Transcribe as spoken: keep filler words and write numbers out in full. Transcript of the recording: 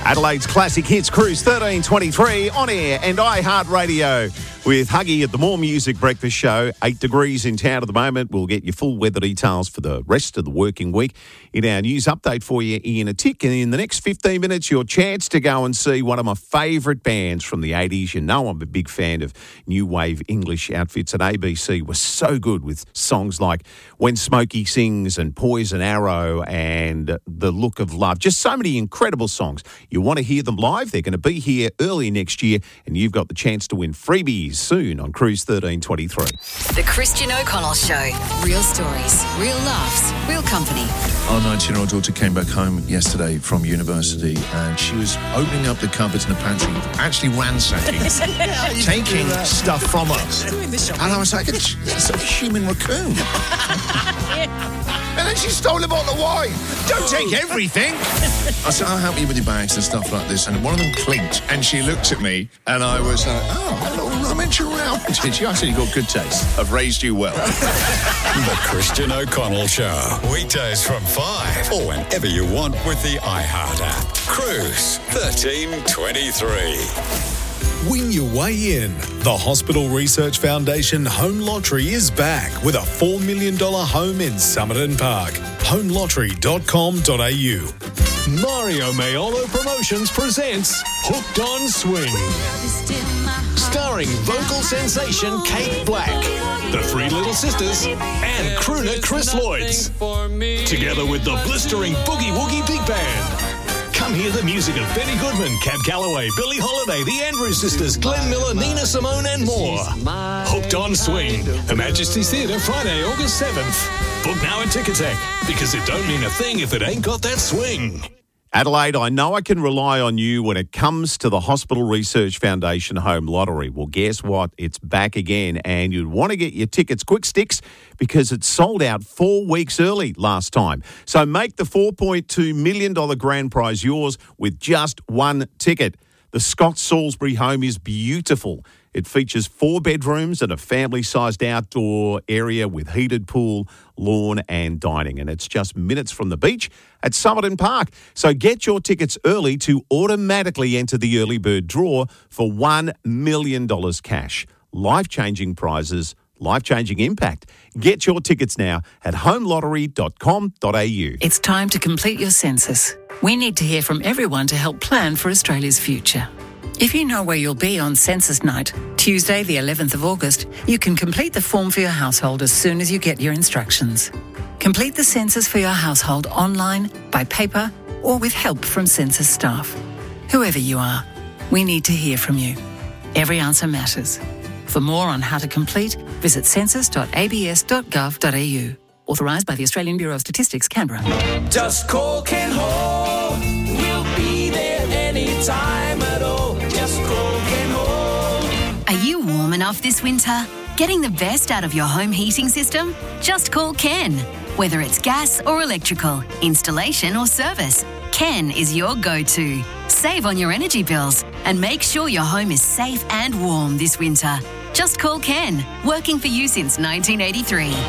Adelaide's Classic Hits Cruise thirteen twenty-three on air and iHeartRadio with Huggy at the More Music Breakfast Show. Eight degrees in town at the moment. We'll get your full weather details for the rest of the working week in our news update for you in a tick. And in the next fifteen minutes, your chance to go and see one of my favourite bands from the eighties. You know I'm a big fan of new wave English outfits, and A B C was so good with songs like When Smokey Sings and Poison Arrow and The Look of Love. Just so many incredible songs. You want to hear them live? They're going to be here early next year, and you've got the chance to win freebies soon on Cruise thirteen twenty-three. The Christian O'Connell Show. Real stories, real laughs, real company. Our nineteen-year-old daughter came back home yesterday from university and she was opening up the cupboards in the pantry, actually ransacking, taking stuff from us. And I was like, it's, it's a human raccoon. And then she stole a bottle of wine. Don't take everything. I said, I'll help you with your bags and stuff like this. And one of them clinked. And she looked at me and I was like, oh, hello, I meant you around. She actually got good taste. I've raised you well. The Christian O'Connell Show. Weekdays from five or whenever you want with the iHeart app. Cruise thirteen twenty-three. Win your way in. The Hospital Research Foundation Home Lottery is back with a four million dollars home in Somerton Park. home lottery dot com dot a u. Mario Maiolo Promotions presents Hooked on Swing. Starring vocal sensation Kate Black, the Three Little Sisters, and crooner Chris Lloyds. Together with the blistering Boogie Woogie Big Band. Come hear the music of Benny Goodman, Cab Calloway, Billie Holiday, the Andrews Sisters, Glenn Miller, Nina Simone and more. Hooked on Swing. Her Majesty's Theatre, Friday, August seventh. Book now at Ticketek, because it don't mean a thing if it ain't got that swing. Adelaide, I know I can rely on you when it comes to the Hospital Research Foundation Home Lottery. Well, guess what? It's back again, and you'd want to get your tickets quick sticks because it sold out four weeks early last time. So make the four point two million dollars grand prize yours with just one ticket. The Scott Salisbury home is beautiful. It features four bedrooms and a family-sized outdoor area with heated pool, lawn and dining. And it's just minutes from the beach at Somerton Park. So get your tickets early to automatically enter the early bird draw for one million dollars cash. Life-changing prizes, life-changing impact. Get your tickets now at home lottery dot com dot a u. It's time to complete your census. We need to hear from everyone to help plan for Australia's future. If you know where you'll be on census night, Tuesday the eleventh of August, you can complete the form for your household as soon as you get your instructions. Complete the census for your household online, by paper, or with help from census staff. Whoever you are, we need to hear from you. Every answer matters. For more on how to complete, visit census dot a b s dot gov dot a u. Authorised by the Australian Bureau of Statistics, Canberra. Just call Ken Hall. We'll be there anytime at all. Just call Ken Hall. Are you warm enough this winter? Getting the best out of your home heating system? Just call Ken. Whether it's gas or electrical, installation or service, Ken is your go-to. Save on your energy bills and make sure your home is safe and warm this winter. Just call Ken, working for you since nineteen eighty-three.